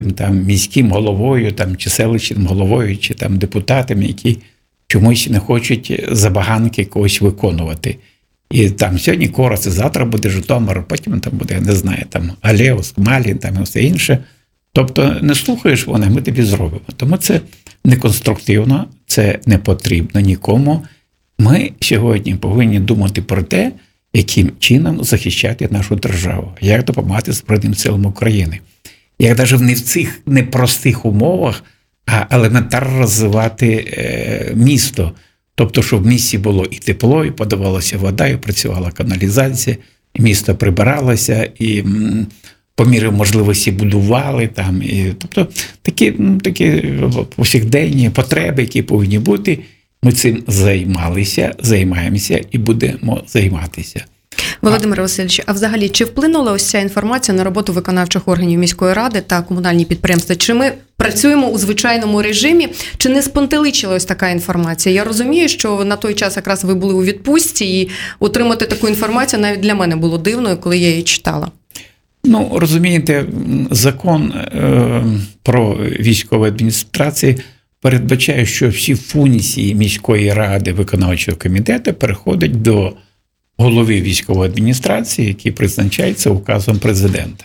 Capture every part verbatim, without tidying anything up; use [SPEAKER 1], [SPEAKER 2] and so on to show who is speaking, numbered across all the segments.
[SPEAKER 1] там міським головою, там чи селищним головою, чи там депутатами, які чомусь не хочуть забаганки когось виконувати. І там сьогодні Корос, завтра буде Житомир, потім там буде, я не знаю, там Алеус, Малін, там і все інше. Тобто не слухаєш вони, ми тобі зробимо. Тому це неконструктивно, це не потрібно нікому. Ми сьогодні повинні думати про те, яким чином захищати нашу державу, як допомагати Збройним силам України. Як навіть не в цих непростих умовах, а елементарно розвивати е, місто. Тобто, щоб в місті було і тепло, і подавалася вода, і працювала каналізація, і місто прибиралося, і м, по мірі можливості будували. Там, і, тобто такі, ну, такі повсякденні потреби, які повинні бути, ми цим займалися, займаємося і будемо займатися.
[SPEAKER 2] Володимир Васильович, а взагалі, чи вплинула ось ця інформація на роботу виконавчих органів міської ради та комунальні підприємства? Чи ми працюємо у звичайному режимі, чи не спонтеличила ось така інформація? Я розумію, що на той час якраз ви були у відпустці, і отримати таку інформацію навіть для мене було дивною, коли я її читала.
[SPEAKER 1] Ну, розумієте, закон е, про військові адміністрації передбачає, що всі функції міської ради, виконавчого комітету переходять до голови військової адміністрації, який призначається указом президента.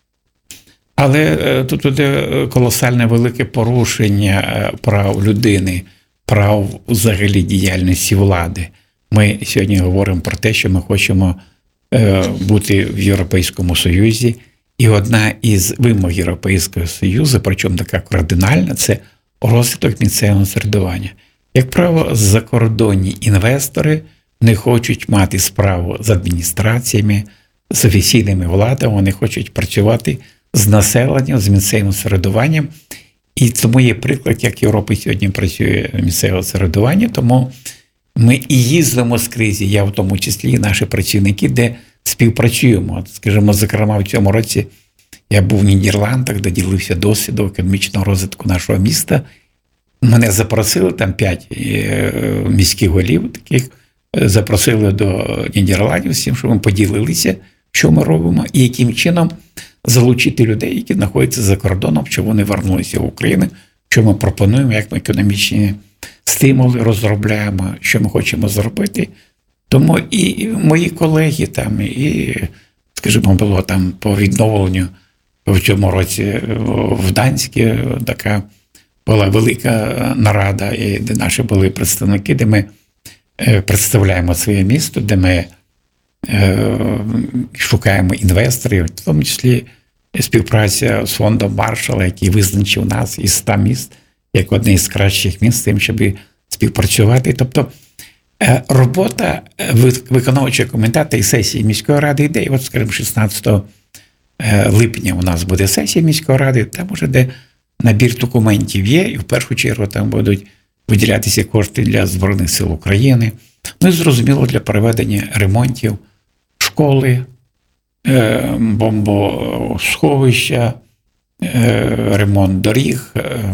[SPEAKER 1] Але е, тут буде колосальне велике порушення прав людини, прав взагалі діяльності влади. Ми сьогодні говоримо про те, що ми хочемо е, бути в Європейському Союзі. І одна із вимог Європейського Союзу, причому така кардинальна, це розвиток місцевого середування. Як правило, закордонні інвестори не хочуть мати справу з адміністраціями, з офіційними владами, вони хочуть працювати з населенням, з місцевим середуванням. І тому є приклад, як Європа сьогодні працює місцеве середування, тому ми і їздимо скрізь, я в тому числі, і наші працівники, де співпрацюємо. От, скажімо, зокрема, в цьому році я був в Нідерландах, де ділився досвідом економічного розвитку нашого міста. Мене запросили, там п'ять міських голів таких, запросили до Нідерландів з тим, щоб ми поділилися, що ми робимо, і яким чином залучити людей, які знаходяться за кордоном, щоб вони вернулися в Україну, що ми пропонуємо, як ми економічні стимули розробляємо, що ми хочемо зробити. Тому і мої колеги там, і, скажімо, було там по відновленню в цьому році в Данській така була велика нарада, де наші були представники, де ми представляємо своє місто, де ми шукаємо інвесторів, в тому числі співпраця з фондом Маршалла, який визначив нас із ста міст як одне із кращих міст з тим, щоб співпрацювати. Тобто робота виконавчого комітету і сесії міської ради йде. І от, скажімо, шістнадцятого липня у нас буде сесія міської ради, там уже де набір документів є, і в першу чергу там будуть виділятися кошти для Збройних сил України. Ну і зрозуміло, для проведення ремонтів школи, бомбосховища, ремонт доріг.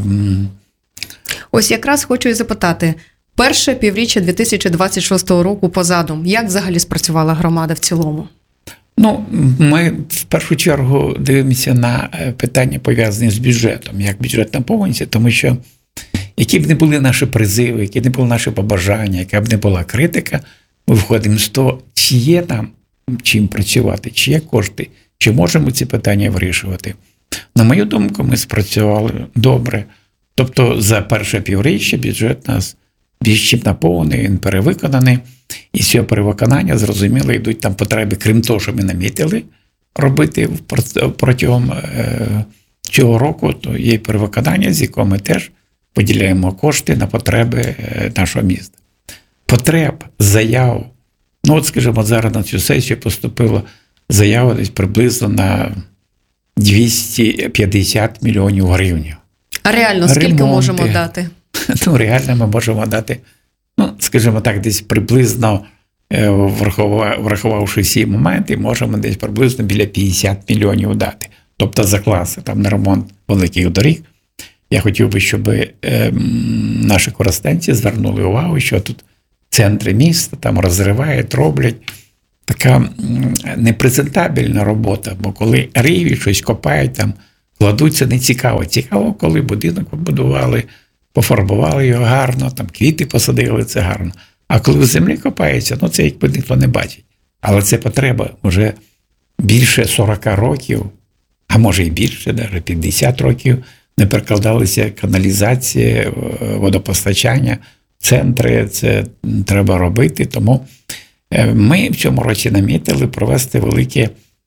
[SPEAKER 2] Ось якраз хочу і запитати. Перше півріччя дві тисячі двадцять шостого року позаду. Як взагалі спрацювала громада в цілому?
[SPEAKER 1] Ну, ми в першу чергу дивимося на питання, пов'язані з бюджетом, як бюджет наповнюється, тому що які б не були наші призиви, які б не були наші побажання, яка б не була критика, ми виходимо з того, чи є нам чим працювати, чи є кошти, чи можемо ці питання вирішувати. На мою думку, ми спрацювали добре. Тобто за перше півріччя бюджет у нас більш чим наповнений, він перевиконаний. І з цього перевиконання, зрозуміло, йдуть там потреби, крім того, що ми намітили робити протягом цього року, то є перевиконання, з якого ми теж поділяємо кошти на потреби нашого міста. Потреб, заяв. Ну от, скажімо, зараз на цю сесію поступило заява десь приблизно на двісті п'ятдесят мільйонів гривень.
[SPEAKER 2] А реально, скільки Ремонти. можемо дати?
[SPEAKER 1] Ну, реально ми можемо дати, ну, скажімо так, десь приблизно, врахувавши всі моменти, можемо десь приблизно біля п'ятдесят мільйонів дати. Тобто закласти там на ремонт великих доріг. Я хотів би, щоб е, наші користенці звернули увагу, що тут центри міста там розривають, роблять. Така непрезентабельна робота, бо коли риють, щось копають, там кладуться не цікаво. Цікаво, коли будинок побудували, пофарбували його гарно, там квіти посадили, це гарно. А коли в землі копається, ну це якби ніхто не бачить. Але це потреба вже більше сорок років, а може і більше, навіть п'ятдесят років, не перекладалися каналізація, водопостачання, центри, це треба робити. Тому ми в цьому році намітили провести великі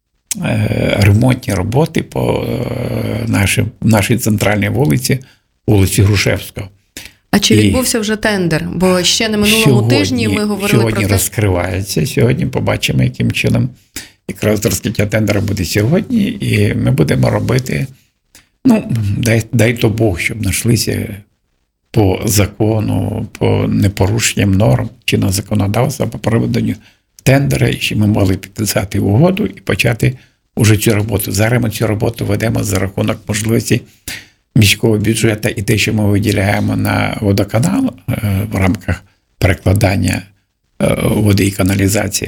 [SPEAKER 1] ремонтні роботи по нашій, нашій центральній вулиці, вулиці Грушевського.
[SPEAKER 2] А чи
[SPEAKER 1] І
[SPEAKER 2] відбувся вже тендер? Бо ще на минулому
[SPEAKER 1] сьогодні,
[SPEAKER 2] тижні ми говорили
[SPEAKER 1] сьогодні
[SPEAKER 2] про те,
[SPEAKER 1] розкривається. Сьогодні побачимо, яким чином якраз розкриття тендера буде сьогодні, і ми будемо робити, ну, дай, дай то Бог, щоб знайшлися по закону, по непорушенням норм чинного законодавства, по проведенню тендера, і щоб ми могли підписати угоду і почати уже цю роботу. Зараз ми цю роботу ведемо за рахунок можливості міського бюджету і те, що ми виділяємо на водоканал в рамках перекладання води і каналізації.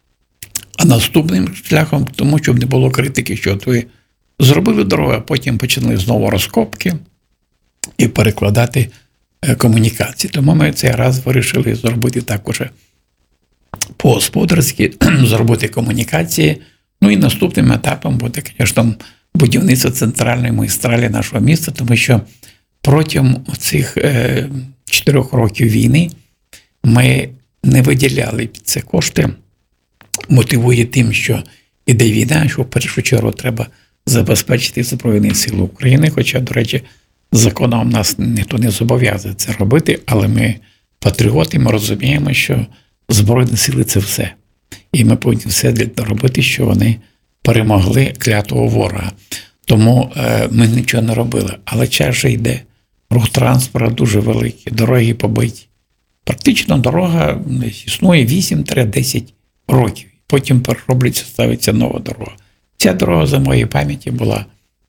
[SPEAKER 1] А наступним шляхом, тому щоб не було критики, що от ви зробили дорогу, а потім почали знову розкопки і перекладати комунікації. Тому ми цей раз вирішили зробити також по-господарськи, зробити комунікації. Ну і наступним етапом буде, звісно, будівництво центральної магістралі нашого міста, тому що протягом цих е, чотирьох років війни ми не виділяли під це кошти. Мотивує тим, що іде війна, що в першу чергу треба забезпечити Збройні Сили України, хоча, до речі, законом нас ніхто не зобов'язує це робити, але ми патріоти, ми розуміємо, що Збройні Сили – це все. І ми повинні все робити, що вони перемогли клятого ворога. Тому е, ми нічого не робили. Але час же йде. Рух транспорту дуже великий, дороги побиті. Практично дорога існує вісім-десять років. Потім переробляться, ставиться нова дорога. Ця дорога, за моєю пам'яті, була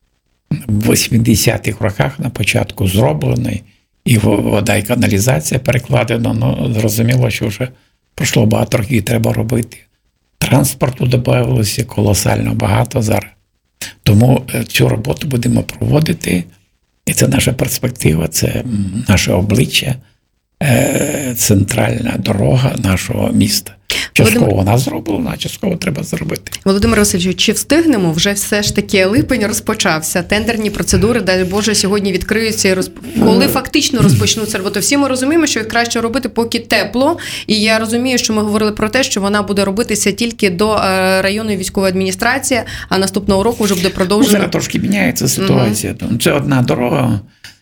[SPEAKER 1] в восьмидесятих роках на початку зроблена, і вода і каналізація перекладена. Ну, зрозуміло, що вже пройшло багато років, і треба робити. Транспорту додавалося колосально багато зараз. Тому цю роботу будемо проводити, і це наша перспектива, це наше обличчя, центральна дорога нашого міста. Частково
[SPEAKER 2] Володимир...
[SPEAKER 1] вона зроблена, а частково треба зробити.
[SPEAKER 2] Володимир Васильович, чи встигнемо? Вже все ж таки липень розпочався. Тендерні процедури, дай Боже, сьогодні відкриються. І розп... Коли фактично розпочнуться роботи? Всі ми розуміємо, що їх краще робити, поки тепло. І я розумію, що ми говорили про те, що вона буде робитися тільки до районної військової адміністрації, а наступного року вже буде продовжено.
[SPEAKER 1] Ну, зараз трошки міняється ситуація. Угу. Це одна дорога.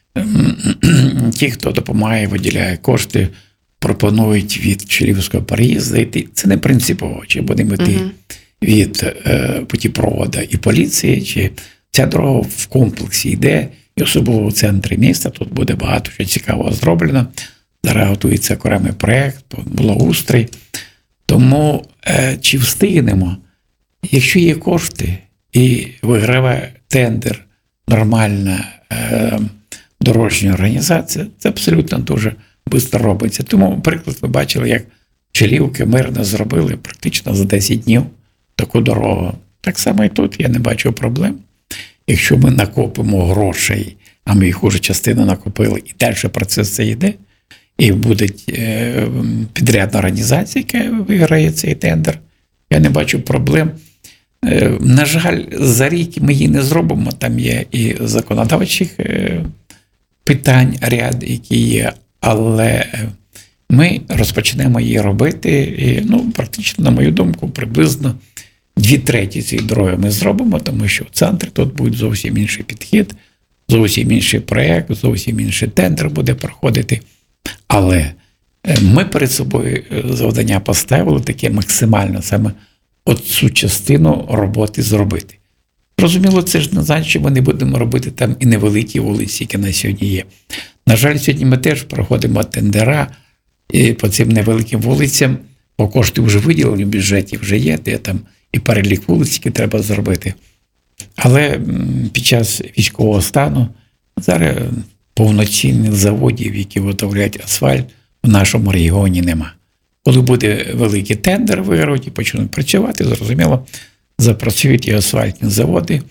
[SPEAKER 1] Ті, хто допомагає, виділяє кошти, пропонують від Чернігівського переїзду йти. Це не принципово, чи будемо йти uh-huh. від е, путіпроводу і поліції, чи ця дорога в комплексі йде, і особливо в центрі міста. Тут буде багато що цікавого зроблено. Зараз готується окремий проєкт, благоустрій. Тому е, чи встигнемо? Якщо є кошти і виграває тендер, нормальна е, дорожня організація, це абсолютно дуже швидко робиться. Тому, приклад, ви бачили, як Пчелівки мирно зробили практично за десять днів таку дорогу. Так само і тут я не бачу проблем. Якщо ми накопимо грошей, а ми їх уже частину накопили, і далі процес це йде, і буде е, підрядна організація, яка виграє цей тендер, я не бачу проблем. Е, на жаль, за рік ми її не зробимо, там є і законодавчих е, питань, ряд, які є, але ми розпочнемо її робити, і, ну, практично, на мою думку, приблизно дві треті цієї дороги ми зробимо, тому що в центрі тут буде зовсім інший підхід, зовсім інший проєкт, зовсім інший тендер буде проходити. Але ми перед собою завдання поставили таке максимально саме от цю частину роботи зробити. Розуміло, це ж не значить, що ми не будемо робити там і невеликі вулиці, які на сьогодні є. На жаль, сьогодні ми теж проходимо тендера і по цим невеликим вулицям, бо кошти вже виділені в бюджеті, вже є, де там і перелік вулиць, які треба зробити. Але під час військового стану зараз повноцінних заводів, які виготовляють асфальт, в нашому регіоні нема. Коли буде великий тендер, виграють і почнуть працювати, зрозуміло, запрацюють і асфальтні заводи,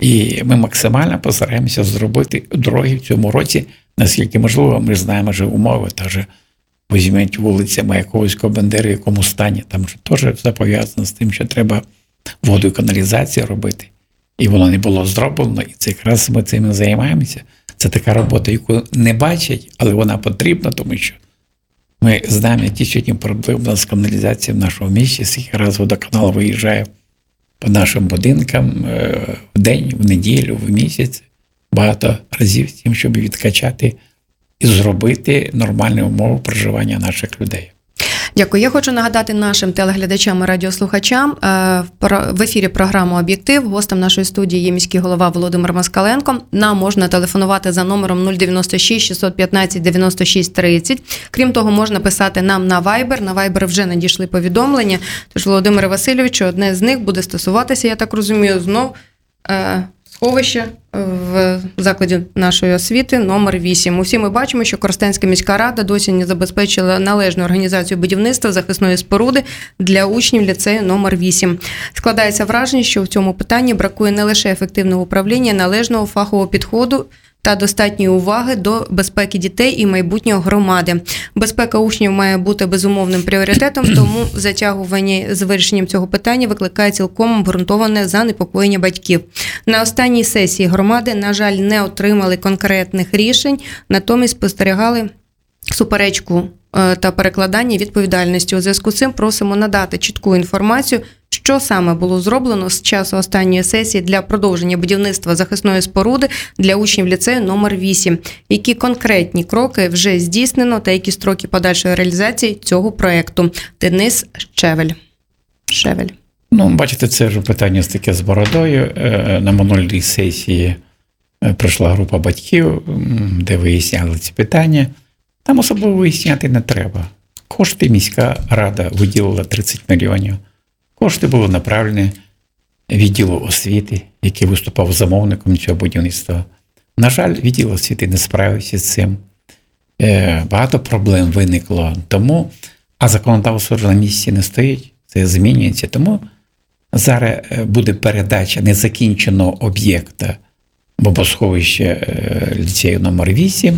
[SPEAKER 1] І ми максимально постараємося зробити дороги в цьому році, наскільки можливо. Ми ж знаємо, що умови, теж візьміть вулиця Маяковського, Бандери, в якому стані, там же теж все пов'язано з тим, що треба воду і каналізацію робити. І воно не було зроблено, і це якраз ми цим займаємося. Це така робота, яку не бачать, але вона потрібна, тому що ми знаємо, які сьогодні проблеми з каналізацією в нашому місті, скільки раз водоканал виїжджає по нашим будинкам в день, в неділю, в місяць, багато разів з тим, щоб відкачати і зробити нормальні умови проживання наших людей.
[SPEAKER 2] Дякую. Я хочу нагадати нашим телеглядачам і радіослухачам. В ефірі програма «Об'єктив». Гостем нашої студії є міський голова Володимир Москаленко. Нам можна телефонувати за номером нуль дев'яносто шість шістсот п'ятнадцять дев'яносто шість тридцять. Крім того, можна писати нам на Viber. На Viber вже надійшли повідомлення. Тож, Володимире Васильовичу, одне з них буде стосуватися, я так розумію, знов сховище в закладі нашої освіти номер вісім. Усі ми бачимо, що Коростенська міська рада досі не забезпечила належну організацію будівництва захисної споруди для учнів ліцею номер вісім. Складається враження, що в цьому питанні бракує не лише ефективного управління, належного фахового підходу та достатньої уваги до безпеки дітей і майбутнього громади. Безпека учнів має бути безумовним пріоритетом, тому затягування з вирішенням цього питання викликає цілком обґрунтоване занепокоєння батьків. На останній сесії громади, на жаль, не отримали конкретних рішень, натомість спостерігали суперечку та перекладання відповідальності. У зв'язку з цим просимо надати чітку інформацію, що саме було зроблено з часу останньої сесії для продовження будівництва захисної споруди для учнів ліцею номер вісім. Які конкретні кроки вже здійснено та які строки подальшої реалізації цього проєкту. Денис Щевель. Шевель.
[SPEAKER 1] Ну, бачите, це вже питання таке з бородою. На минулій сесії прийшла група батьків, де виясняли ці питання. Там особливо виясняти не треба. Кошти міська рада виділила тридцять мільйонів. Кошти були направлені відділу освіти, який виступав замовником цього будівництва. На жаль, відділ освіти не справився з цим. Багато проблем виникло. Тому, а законодавство вже на місці не стоїть, це змінюється. Тому зараз буде передача незакінченого об'єкта бомбосховища ліцею номер вісім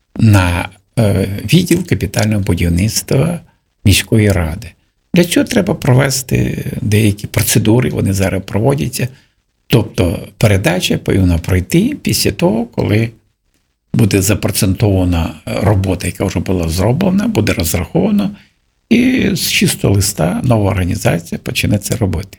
[SPEAKER 1] на відділ капітального будівництва міської ради. Для цього треба провести деякі процедури, вони зараз проводяться. Тобто передача повинна пройти після того, коли буде запроцентована робота, яка вже була зроблена, буде розраховано, і з чистого листа нова організація почне це робити.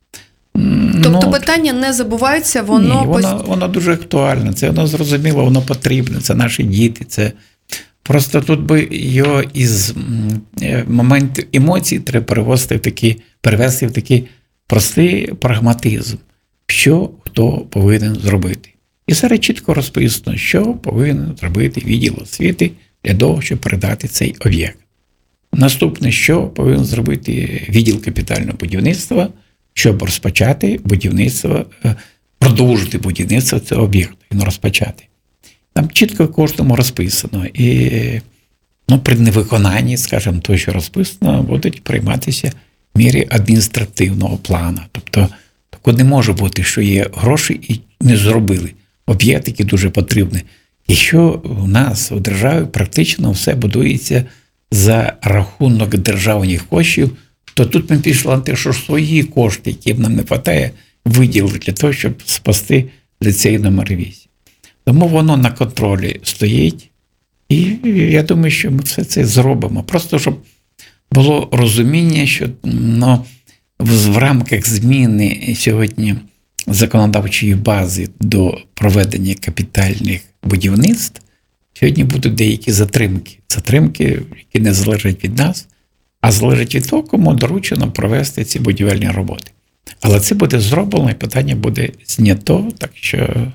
[SPEAKER 2] Тобто
[SPEAKER 1] ну,
[SPEAKER 2] питання не забуваються, воно...
[SPEAKER 1] Ні, воно, воно дуже актуальне, це воно зрозуміло, воно потрібне, це наші діти, це... Просто тут би його із моменту емоцій треба перевести в такі, перевести в такий простий прагматизм, що хто повинен зробити. І зараз чітко розписано, що повинен зробити відділ освіти для того, щоб передати цей об'єкт. Наступне, що повинен зробити відділ капітального будівництва, щоб розпочати будівництво, продовжити будівництво цього об'єкту і не розпочати. Там чітко кожному розписано. І ну, при невиконанні, скажімо, того, що розписано, будуть прийматися міри адміністративного плану. Тобто, тако не може бути, що є гроші і не зробили. Об'єкт, який дуже потрібний. Якщо у нас у державі практично все будується за рахунок державних коштів, то тут ми пішли на те, що свої кошти, які нам не вистачає, виділили для того, щоб спасти ліцей номер вісім. Тому воно на контролі стоїть, і я думаю, що ми все це зробимо. Просто, щоб було розуміння, що ну, в рамках зміни сьогодні законодавчої бази до проведення капітальних будівництв, сьогодні будуть деякі затримки. Затримки, які не залежать від нас, а залежать від того, кому доручено провести ці будівельні роботи. Але це буде зроблено, і питання буде знято, так що...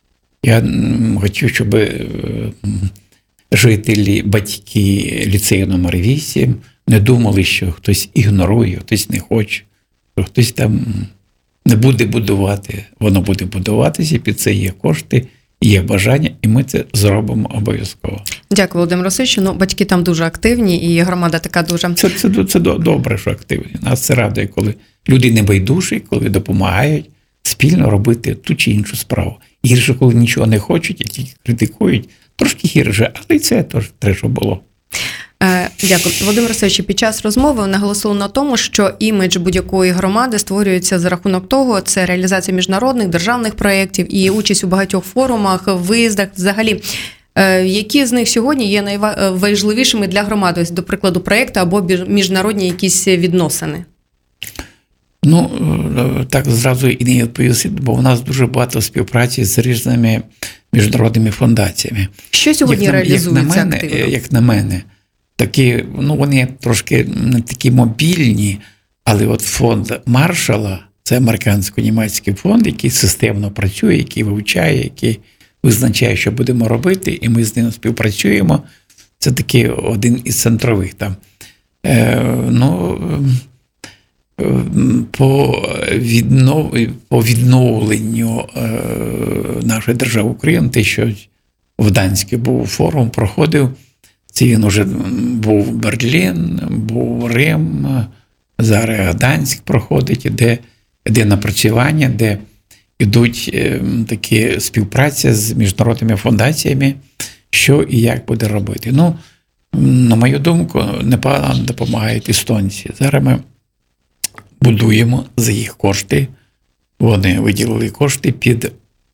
[SPEAKER 1] Я хочу, щоб жителі, батьки ліцею номер вісім не думали, що хтось ігнорує, хтось не хоче, що хтось там не буде будувати. Воно буде будуватися, під це є кошти, є бажання, і ми це зробимо обов'язково.
[SPEAKER 2] Дякую, Володимир Васильович. Ну, батьки там дуже активні, і громада така дуже...
[SPEAKER 1] Це, це, це добре, що активні. Нас це радує, коли люди не байдужі, коли допомагають, спільно робити ту чи іншу справу. Гірше, коли нічого не хочуть, а тільки критикують, трошки гірше, але й це теж треба, щоб було.
[SPEAKER 2] Дякую. Володимир Васильович, під час розмови наголосили на тому, що імідж будь-якої громади створюється за рахунок того, це реалізація міжнародних, державних проєктів і участь у багатьох форумах, виїздах взагалі. Які з них сьогодні є найважливішими для громади, ось, до прикладу, проєкти або міжнародні якісь відносини?
[SPEAKER 1] Ну, так зразу і не відповісти, бо у нас дуже багато співпраці з різними міжнародними фундаціями.
[SPEAKER 2] Що сьогодні
[SPEAKER 1] як на,
[SPEAKER 2] реалізується
[SPEAKER 1] як на мене,
[SPEAKER 2] активно?
[SPEAKER 1] Як на мене, такі, ну, вони трошки не такі мобільні, але от фонд Маршалла, це американсько-німецький фонд, який системно працює, який вивчає, який визначає, що будемо робити, і ми з ним співпрацюємо. Це такий один із центрових там. Е, ну, по, віднов... по відновленню е, нашої держави України, те, що в Данську був форум, проходив, це він вже був Берлін, був Рим, зараз Гданськ проходить, де, де напрацювання, де йдуть е, такі співпраця з міжнародними фундаціями, що і як буде робити. Ну, на мою думку, непогано допомагають естонці. Зараз ми будуємо за їх кошти. Вони виділили кошти під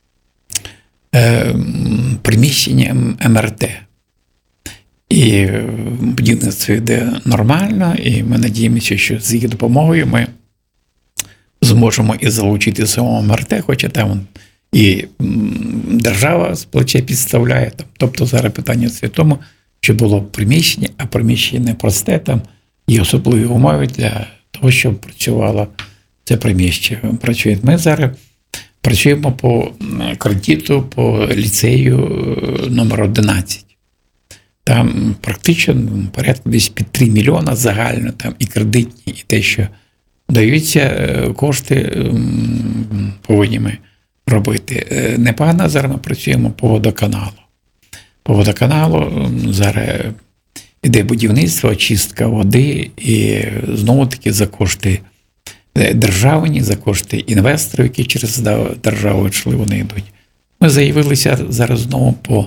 [SPEAKER 1] е, приміщенням ем ер те. І будівництво йде нормально, і ми надіємося, що з їх допомогою ми зможемо і залучити самого ем ер те, хоча там і держава з плече підставляє. Тобто зараз питання це в тому, що було приміщення, а приміщення не просте, там є особливі умови для того, щоб працювало це приміщення. Працює. Ми зараз працюємо по кредиту, по ліцею номер одинадцять. Там практично порядку десь під три мільйона загально, там і кредитні, і те, що даються кошти, повинні ми робити. Непогано зараз ми працюємо по водоканалу. По водоканалу зараз іде будівництво, очистка води, і знову-таки за кошти державні, за кошти інвесторів, які через державу йшли, вони йдуть. Ми заявилися зараз знову по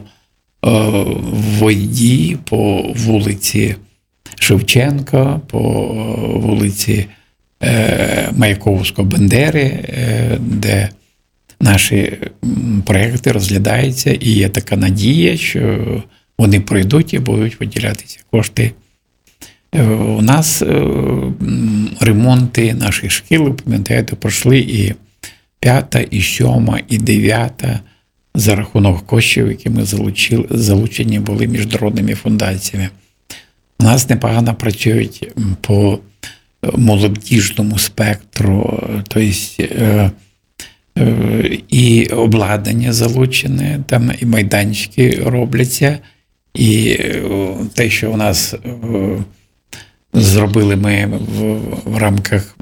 [SPEAKER 1] воді, по вулиці Шевченка, по вулиці Маяковського-Бендери, де наші проєкти розглядаються, і є така надія, що вони пройдуть і будуть виділятися кошти. У нас ремонти наших шкіл, пам'ятаєте, пройшли і п'ята, і сьома, і дев'ята за рахунок коштів, які ми залучили, залучені були міжнародними фундаціями. У нас непогано працюють по молодіжному спектру, тобто і обладнання залучене, там і майданчики робляться, і те, що у нас зробили ми в, в рамках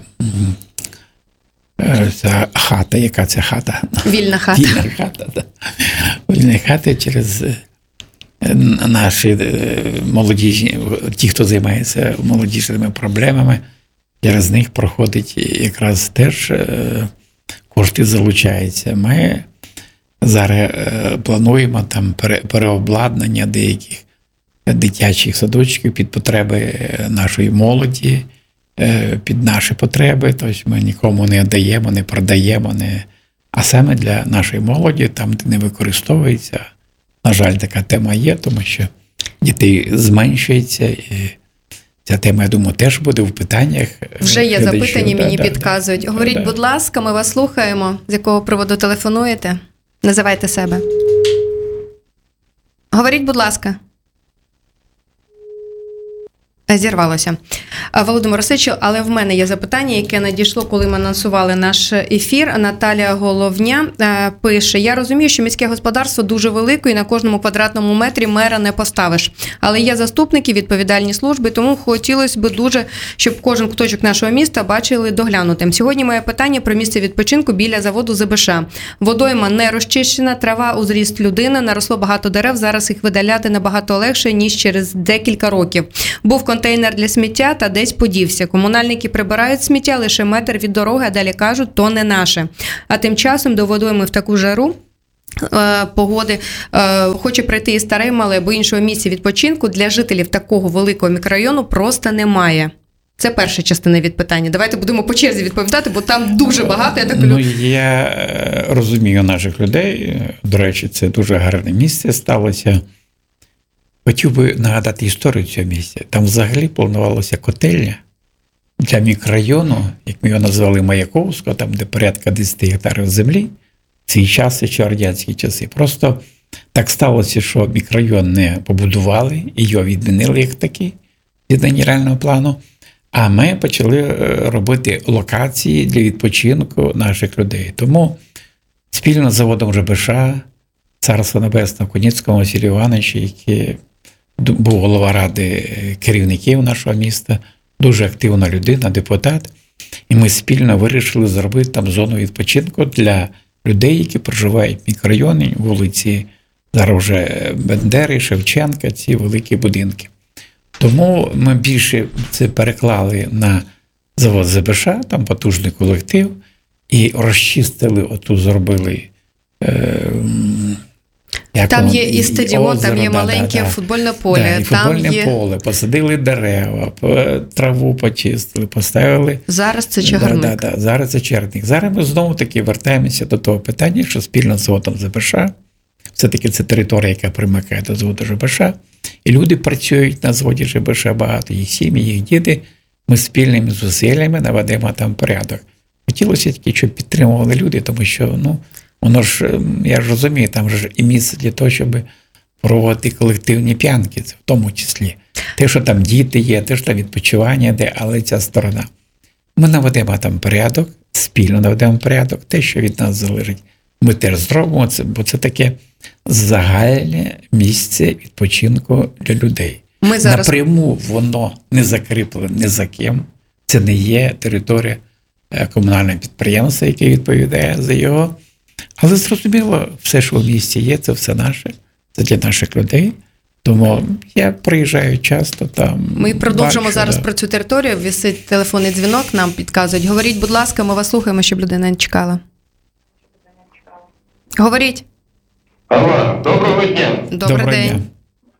[SPEAKER 1] ця хата, яка це хата?
[SPEAKER 2] Вільна хата.
[SPEAKER 1] Вільна хата, да. Вільна хата через наші молодіжні, ті, хто займається молодіжними проблемами, через них проходить якраз теж кошти залучаються. Ми зараз плануємо там переобладнання деяких дитячих садочків під потреби нашої молоді, під наші потреби. Тобто ми нікому не даємо, не продаємо, не... а саме для нашої молоді, там, де не використовується. На жаль, така тема є, тому що дітей зменшується. І ця тема, я думаю, теж буде в питаннях.
[SPEAKER 2] Вже є
[SPEAKER 1] глядачів.
[SPEAKER 2] запитання,
[SPEAKER 1] да,
[SPEAKER 2] мені
[SPEAKER 1] да,
[SPEAKER 2] підказують.
[SPEAKER 1] да,
[SPEAKER 2] Говоріть,
[SPEAKER 1] да.
[SPEAKER 2] будь ласка, ми вас слухаємо. З якого приводу телефонуєте? Називайте себе. Говоріть, будь ласка. Зірвалося. Володимир Васильович, але в мене є запитання, яке надійшло, коли ми анонсували наш ефір. Наталія Головня пише: я розумію, що міське господарство дуже велике і на кожному квадратному метрі мера не поставиш. Але є заступники, відповідальні служби, тому хотілося б дуже, щоб кожен куточок нашого міста бачили доглянутим. Сьогодні моє питання про місце відпочинку біля заводу зе бе ше. Водойма не розчищена, трава у зріст людини, наросло багато дерев, зараз їх видаляти набагато легше, ніж через декілька років. Був контакт контейнер для сміття та десь подівся. Комунальники прибирають сміття лише метр від дороги, а далі кажуть, то не наше. А тим часом до водойми в таку жару е, погоди е, хоче прийти і старе, мале, бо іншого місця відпочинку для жителів такого великого мікрорайону просто немає. Це перша частина від питання. Давайте будемо по черзі відповідати, бо там дуже багато. Я так
[SPEAKER 1] ну, я розумію наших людей. До речі, це дуже гарне місце сталося. Хотів би нагадати історію цього місця. Там взагалі планувалася котельня для мікрорайону, як ми його назвали Маяковського, там де порядка десять гектарів землі. Ці часи, чи радянські часи. Просто так сталося, що мікрорайон не побудували, і його відмінили як такий від генерального плану. А ми почали робити локації для відпочинку наших людей. Тому спільно з заводом ЖБШ, Царство Небесне, Куніцького Василю Івановича, який був голова ради керівників нашого міста, дуже активна людина, депутат. І ми спільно вирішили зробити там зону відпочинку для людей, які проживають в мікрорайоні, вулиці, зараз вже Бендери, Шевченка, ці великі будинки. Тому ми більше це переклали на завод ЗБШ, там потужний колектив, і розчистили, оту зробили. Е,
[SPEAKER 2] там є і стадіон, озеро, там є да, маленьке да, футбольне поле.
[SPEAKER 1] Да, і
[SPEAKER 2] там
[SPEAKER 1] футбольне
[SPEAKER 2] є...
[SPEAKER 1] поле, посадили дерева, траву почистили, поставили.
[SPEAKER 2] Зараз це чагарник.
[SPEAKER 1] Да, да, да, зараз це чагарник. Зараз ми знову-таки вертаємося до того питання, що спільно з заводом ЗБШ, все-таки це територія, яка примикає до заводу ЖБШ, і люди працюють на заводі ЖБШ багато, їх сім'ї, їх діти. Ми спільними зусиллями наведемо там порядок. Хотілося тільки, щоб підтримували люди, тому що, ну, воно ж, я ж розумію, там ж і місце для того, щоб проводити колективні п'янки, це в тому числі. Те, що там діти є, те, що там відпочивання де, але ця сторона. Ми наведемо там порядок, спільно наведемо порядок, те, що від нас залежить. Ми теж зробимо це, бо це таке загальне місце відпочинку для людей.
[SPEAKER 2] Ми зараз...
[SPEAKER 1] Напряму воно не закріплене ні за ким. Це не є територія комунального підприємства, яке відповідає за його. Але зрозуміло, все, що в місті є, це все наше, це для наших людей. Тому я приїжджаю часто там.
[SPEAKER 2] Ми продовжимо
[SPEAKER 1] бачу,
[SPEAKER 2] зараз
[SPEAKER 1] да.
[SPEAKER 2] про цю територію. Висить телефонний дзвінок, нам підказують. Говоріть, будь ласка, ми вас слухаємо, щоб людина не чекала. Говоріть.
[SPEAKER 3] Алло, доброго дня.
[SPEAKER 2] Добрий
[SPEAKER 1] Доброго
[SPEAKER 2] день.
[SPEAKER 1] дня.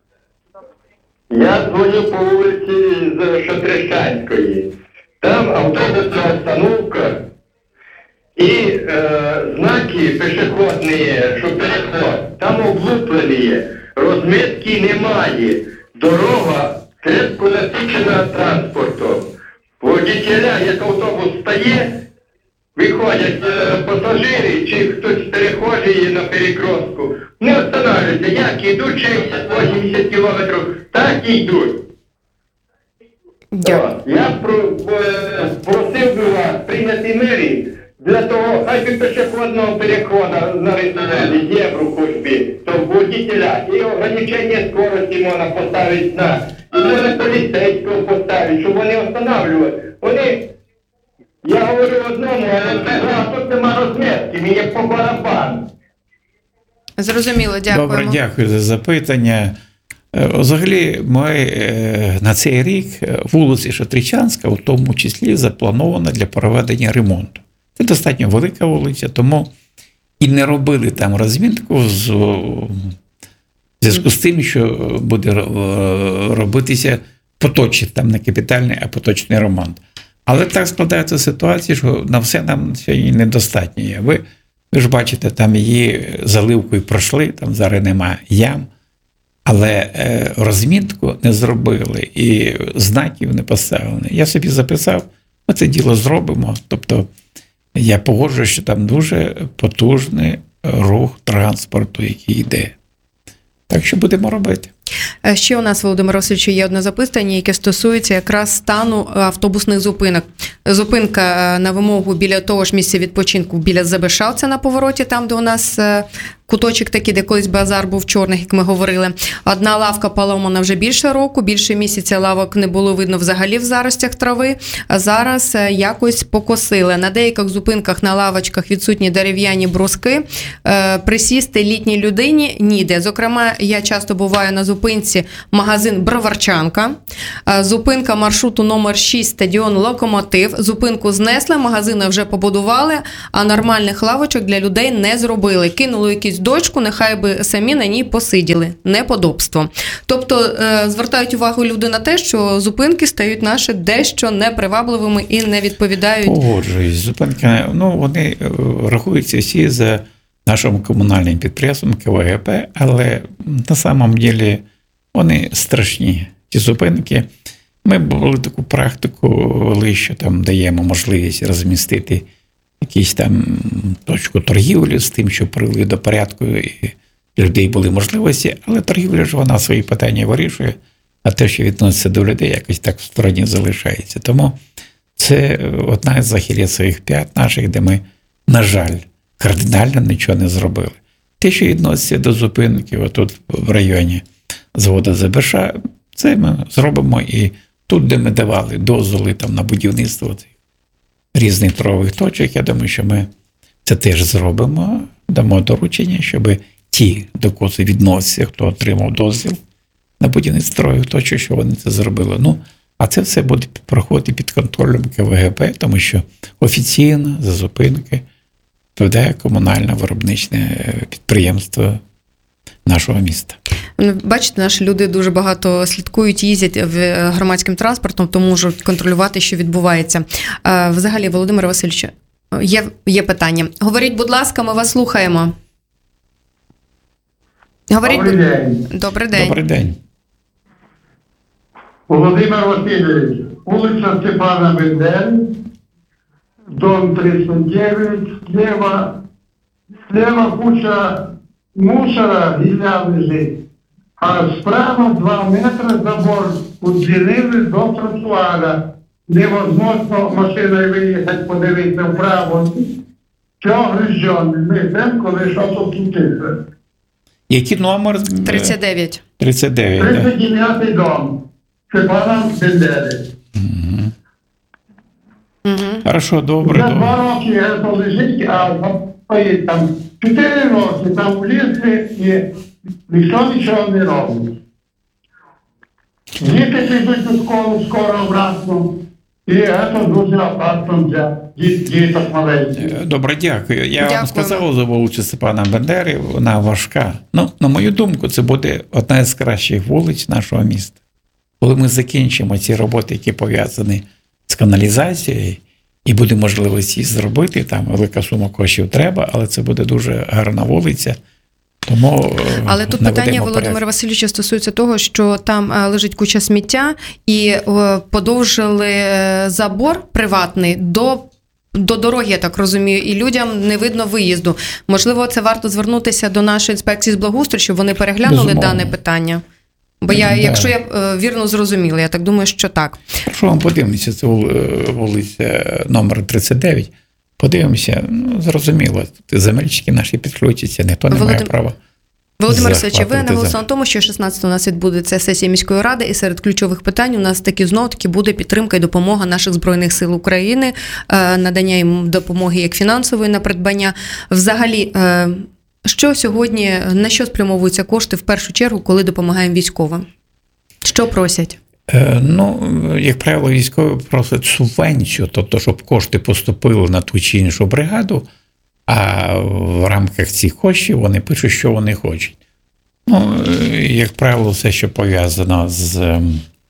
[SPEAKER 3] Я дзвоню по вулиці з Шатрищанської. Там автобусна остановка і е, знаки пішохідні, що переход. Там облуплені, розмітки немає. Дорога крепко насичена транспортом. Водителя, як автобус стає, виходять е, пасажири чи хтось перехожий на перекрестку, не останавливаються. Як йдуть шістдесят-вісімдесят кілометрів, так і йдуть.
[SPEAKER 2] Дякую.
[SPEAKER 3] Я про, е, просив би вас прийняти мері для того, хай би пішохідного переходу нарисували, зебру хоч би, то водителя, і ограничення скорості можна поставити на, і можна поліцейського поставити, щоб вони останавливали. Вони, я говорю одному, але це тут нема розмітки, мені по барабану.
[SPEAKER 2] Зрозуміло, дякую.
[SPEAKER 1] Добре, дякую за запитання. Взагалі, ми на цей рік вулиця Шатричанська, в тому числі, запланована для проведення ремонту. Це достатньо велика вулиця, тому і не робили там розмітку з зв'язку з тим, що буде робитися поточний, там не капітальний, а поточний ремонт. Але так складається ситуація, що на все нам сьогодні недостатньо є. Ви, ви ж бачите, там її заливкою пройшли, там зараз немає ям. Але розмітку не зробили і знаків не поставили. Я собі записав, ми це діло зробимо. Тобто я погоджую, що там дуже потужний рух транспорту, який йде. Так що будемо робити.
[SPEAKER 2] Ще у нас, Володимир Васильович, є одне запитання, яке стосується якраз стану автобусних зупинок. Зупинка на вимогу біля того ж місця відпочинку, біля ЗБШ, це на повороті, там, де у нас куточок такий, де колись базар був чорний, як ми говорили. Одна лавка поломана вже більше року, більше місяця лавок не було видно взагалі в заростях трави, а зараз якось покосили. На деяких зупинках на лавочках відсутні дерев'яні бруски, присісти літній людині ніде. Зокрема, я часто буваю на зупинці магазин «Броварчанка», зупинка маршруту номер шість, стадіон «Локомотив». Зупинку знесли, магазини вже побудували, а нормальних лавочок для людей не зробили. Кинули якусь дочку, нехай би самі на ній посиділи. Неподобство. Тобто, звертають увагу люди на те, що зупинки стають наші дещо непривабливими і не відповідають.
[SPEAKER 1] Погоджуюсь. Зупинки, ну, вони рахуються всі за нашим комунальним підприємством ка ве ге пе, але на самом ділі вони страшні, ті зупинки. Ми були таку практику вели, що там даємо можливість розмістити якусь там точку торгівлі з тим, що привели до порядку і людей були можливості, але торгівля ж вона свої питання вирішує, а те, що відноситься до людей, якось так в стороні залишається. Тому це одна з ахіллесових п'ят наших, де ми, на жаль, кардинально нічого не зробили. Те, що відноситься до зупинки, отут в районі заводу зе бе ша, це ми зробимо і тут, де ми давали дозволи там, на будівництво цих різних торгових точок, я думаю, що ми це теж зробимо, дамо доручення, щоб ті, до кого це відноситься, хто отримав дозвіл на будівництво торгових точок, що вони це зробили. Ну, а це все буде проходити під контролем ка ве ге пе, тому що офіційно за зупинки відповідає комунальне виробничне підприємство нашого міста.
[SPEAKER 2] Бачите, наші люди дуже багато слідкують, їздять громадським транспортом, то можуть контролювати, що відбувається. Взагалі, Володимир Васильович, є, є питання. Говоріть, будь ласка, ми вас слухаємо. Говоріть,
[SPEAKER 4] Добрий день.
[SPEAKER 2] Добрий день.
[SPEAKER 1] Добрий день.
[SPEAKER 4] Володимир Васильович, улица Степана Бендери, дом тридцать девять, слева, слева куча мусора, гілля лежить, а справа два метри забор удлинили до тротуара. Невозможно машиною виїхати, подивитися вправо. Чого грижджони? Ми йдемо, коли що тут случиться.
[SPEAKER 1] Який номер?
[SPEAKER 2] тридцять дев'ять.
[SPEAKER 1] тридцять дев'ять, так.
[SPEAKER 4] тридцять дев'ятий дом. Степана Бендери.
[SPEAKER 1] Угу.
[SPEAKER 2] Угу.
[SPEAKER 1] Хорошо, добре,
[SPEAKER 4] Вже
[SPEAKER 1] добре.
[SPEAKER 4] два роки це лежить, а стоїть там чотири роки, там влізли і ніхто нічого не робить. Діти підуть до школи скоро обратно, і це дуже опасно для діток маленьких.
[SPEAKER 1] Добре, дякую. Я
[SPEAKER 2] Дякуємо.
[SPEAKER 1] вам сказав за вулицю Степана Бендери, вона важка. Ну, на мою думку, це буде одна з кращих вулиць нашого міста. Коли ми закінчимо ці роботи, які пов'язані з каналізацією, і буде можливість її зробити, там велика сума коштів треба, але це буде дуже гарна вулиця. Тому
[SPEAKER 2] Але тут
[SPEAKER 1] наведемо
[SPEAKER 2] питання Володимира
[SPEAKER 1] порядок.
[SPEAKER 2] Васильовича стосується того, що там е, лежить куча сміття і е, подовжили е, забор приватний до до дороги, я так розумію, і людям не видно виїзду. Можливо, це варто звернутися до нашої інспекції з благоустрою, щоб вони переглянули
[SPEAKER 1] Безумовно.
[SPEAKER 2] дане питання. Бо я,
[SPEAKER 1] Да.
[SPEAKER 2] якщо я е, вірно зрозуміла, я так думаю, що так.
[SPEAKER 1] Якщо вам подивимося, це вулиця номер тридцять дев'ять, подивимося, ну, зрозуміло, земельчики наші підключаться, ніхто не
[SPEAKER 2] Володим-
[SPEAKER 1] має права.
[SPEAKER 2] Володимир Васильович, ви
[SPEAKER 1] захватувати
[SPEAKER 2] наголосили
[SPEAKER 1] землю.
[SPEAKER 2] на тому, що шістнадцятого у нас відбудеться сесія міської ради, і серед ключових питань у нас таки знов-таки буде підтримка і допомога наших Збройних сил України, е, надання їм допомоги як фінансової на придбання. Взагалі, е, що сьогодні, на що спрямовуються кошти в першу чергу, коли допомагаємо військовим? Що просять?
[SPEAKER 1] Е, Ну, як правило, військові просять субвенцію, тобто, щоб кошти поступили на ту чи іншу бригаду, а в рамках цих коштів вони пишуть, що вони хочуть. Ну, е, як правило, все, що пов'язано з е,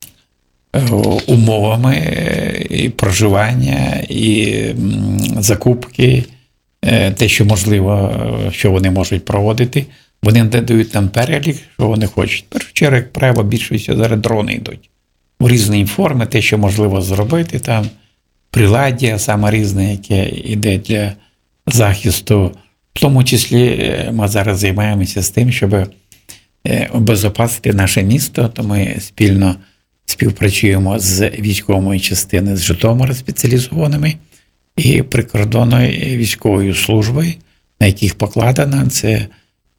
[SPEAKER 1] умовами е, і проживання, і м, закупки, е, те, що можливо, е, що вони можуть проводити, вони надають нам перелік, що вони хочуть. В першу чергу, як правило, більшість зараз дрони йдуть. У різні форми, те, що можливо зробити, там приладдя саме різне, яке йде для захисту. В тому числі ми зараз займаємося з тим, щоб обезопасити наше місто, то ми спільно співпрацюємо з військовою частиною з Житомира спеціалізованими і прикордонною військовою службою, на яких покладено це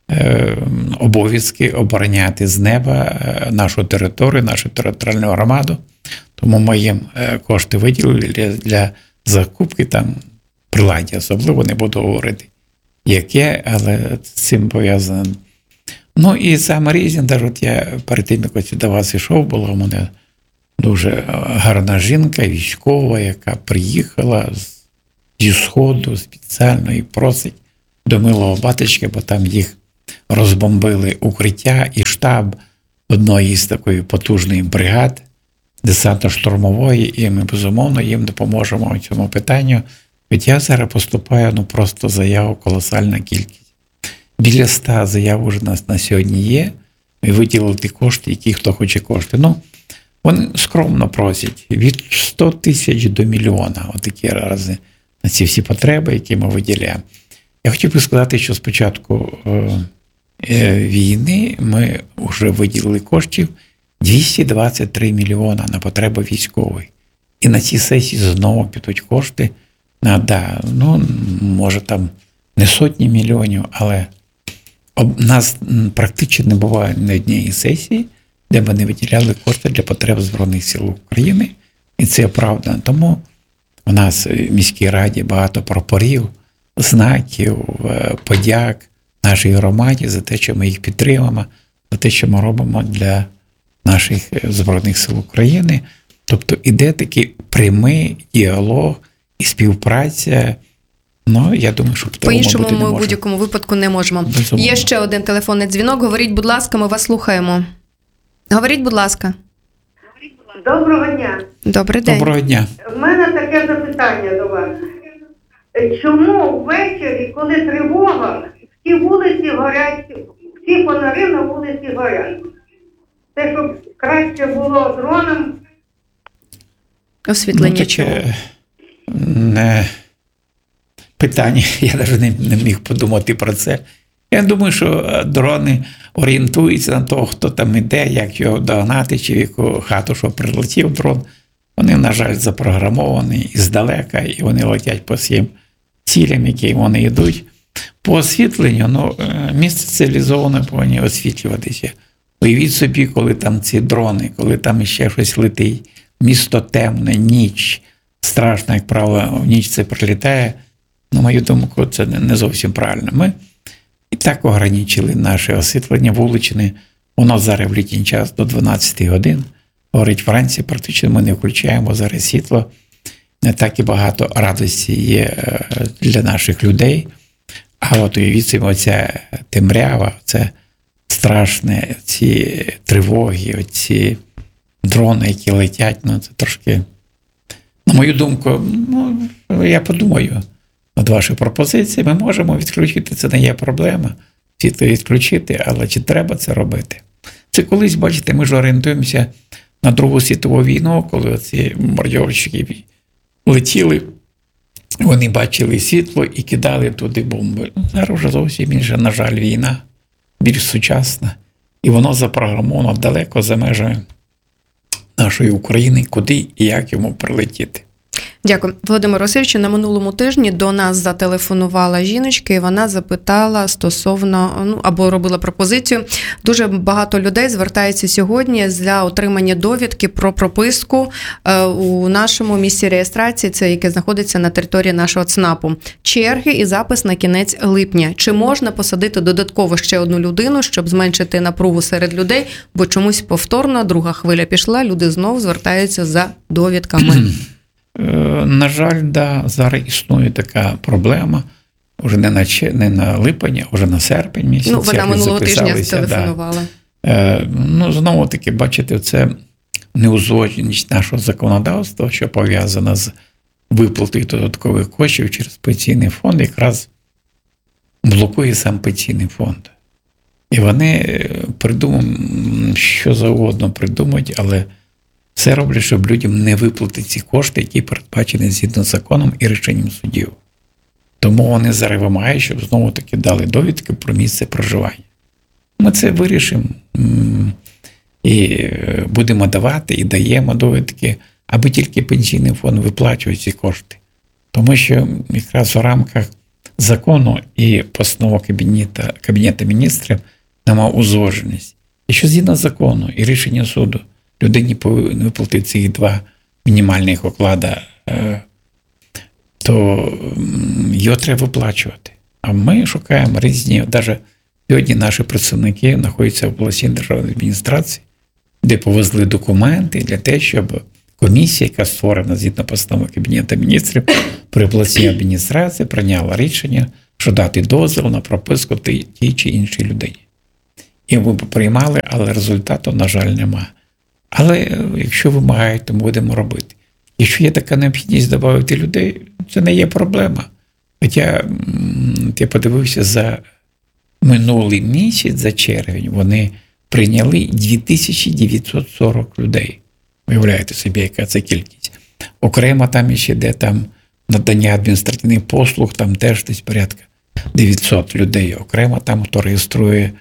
[SPEAKER 1] е, обов'язки обороняти з неба е, нашу територію, нашу територіальну громаду. Тому ми їм е, кошти виділили для, для закупки там приладдя. Особливо не буду говорити, яке, але з цим пов'язано. Ну і саме Різіндар, от я перед тим, як до вас йшов, була у мене дуже гарна жінка, військова, яка приїхала з, зі Сходу спеціально і просить до милого батечка, бо там їх розбомбили укриття і штаб одної з такої потужної бригад десантно-штурмової, і ми, безумовно, їм допоможемо в цьому питанню. Ведь я зараз поступаю, ну, просто заяву колосальна кількість. Біля ста заяв уже у нас на сьогодні є. Ми виділили ті кошти, які хто хоче кошти. Ну, вони скромно просять від сто тисяч до мільйона. Отакі рази на ці всі потреби, які ми виділяємо. Я хотів би сказати, що з початку е, війни ми вже виділили коштів двісті двадцять три мільйона на потреби військової. І на цій сесії знову підуть кошти. На, да, ну, може там не сотні мільйонів, але у нас практично не буває ні однієї сесії, де ми не виділяли кошти для потреб Збройних сил України. І це оправдано. Тому у нас в міській раді багато прапорів, знаків, подяк нашій громаді за те, що ми їх підтримуємо, за те, що ми робимо для наших Збройних сил України. Тобто іде такий прямий діалог і співпраця. Ну, я думаю, що
[SPEAKER 2] по-іншому ми в будь-якому випадку не можемо. Безумовно. Є ще один телефонний дзвінок. Говоріть, будь ласка, ми вас слухаємо. Говоріть, будь ласка.
[SPEAKER 5] Доброго дня.
[SPEAKER 2] Добрий день.
[SPEAKER 1] Доброго дня.
[SPEAKER 5] У мене таке запитання до вас. Чому ввечері, коли тривога, всі вулиці горять, всі фонари на вулиці горять? Це щоб краще було дроном.
[SPEAKER 2] Освітлення.
[SPEAKER 1] Ну, таке не питання, я навіть не, не міг подумати про це. Я думаю, що дрони орієнтуються на того, хто там іде, як його догнати, чи в яку хату, що прилетів дрон. Вони, на жаль, запрограмовані іздалека, і вони летять по всім цілям, які вони йдуть. По освітленню, ну, місце цивілізоване повинні освітлюватися. Уявіть собі, коли там ці дрони, коли там ще щось летить, місто темне, ніч, страшно, як правило, в ніч це прилітає. На мою думку, це не зовсім правильно. Ми і так ограничили наше освітлення вуличне. Воно зараз в літній час до дванадцяти годин. Говорить, Франції практично ми не включаємо зараз світло. Не так і багато радості є для наших людей. А от уявіть собі, оця темрява, це страшне, ці тривоги, оці дрони, які летять, ну це трошки, на мою думку, ну, я подумаю над вашою пропозицією. Ми можемо відключити, це не є проблема, світло відключити, але чи треба це робити? Це колись, бачите, ми ж орієнтуємося на Другу світову війну, коли ці бомбардировщики летіли, вони бачили світло і кидали туди бомби. Зараз вже зовсім інша, на жаль, війна, більш сучасна. І воно запрограмовано далеко за межами нашої України, куди і як йому прилетіти.
[SPEAKER 2] Дякую. Володимир Васильович, на минулому тижні до нас зателефонувала жіночка, і вона запитала стосовно, ну, або робила пропозицію. Дуже багато людей звертається сьогодні для отримання довідки про прописку у нашому місці реєстрації, це яке знаходиться на території нашого ЦНАПу. Черги і запис на кінець липня. Чи можна посадити додатково ще одну людину, щоб зменшити напругу серед людей, бо чомусь повторно друга хвиля пішла, люди знову звертаються за довідками.
[SPEAKER 1] На жаль, да, зараз існує така проблема. Уже не на, не на липень, а вже на серпень місяць.
[SPEAKER 2] Ну, вона минулого тижня зателефонувала.
[SPEAKER 1] Да. Ну, знову-таки, бачите, це неузгодженість нашого законодавства, що пов'язана з виплатою додаткових коштів через пенсійний фонд, якраз блокує сам пенсійний фонд. І вони придумають, що завгодно придумають, але все роблять, щоб людям не виплатити ці кошти, які передбачені згідно з законом і рішенням судів. Тому вони зараз вимагають, щоб знову-таки дали довідки про місце проживання. Ми це вирішимо і будемо давати, і даємо довідки, аби тільки пенсійний фонд виплачував ці кошти. Тому що якраз у рамках закону і постанова Кабінету, Кабінету міністрів нема узгодженість. Якщо згідно закону і рішення суду людині повинні виплатити ці два мінімальних оклада, то його треба виплачувати. А ми шукаємо різні, навіть сьогодні наші представники знаходяться в обласній державній адміністрації, де повезли документи для того, щоб комісія, яка створена згідно постанови Кабінету міністрів, при обласній адміністрації прийняла рішення, що дати дозвіл на прописку тій чи іншій людині. І ми приймали, але результату, на жаль, немає. Але якщо вимагають, то ми будемо робити. Якщо є така необхідність додати людей, це не є проблема. Хоча я подивився за минулий місяць, за червень, вони прийняли дві тисячі дев'ятсот сорок людей. Уявляєте собі, яка це кількість. Окремо там ще йде там надання адміністративних послуг, там теж десь порядка дев'ятсот людей. Окремо там, хто реєструє